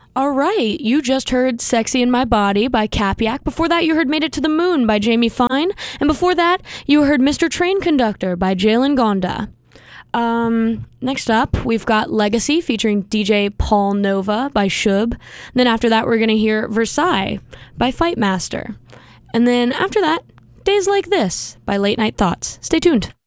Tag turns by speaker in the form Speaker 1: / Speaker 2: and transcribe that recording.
Speaker 1: All right, you just heard Sexy in My Body by Capiak. Before that, you heard Made It to the Moon by Jamie Fine. And before that, you heard Mr. Train Conductor by Jalen Gonda. Next up, we've got Legacy featuring DJ Paul Nova by Shub. Then after that, we're going to hear Versailles by Fightmaster. And then after that, Days Like This by Late Night Thoughts. Stay tuned.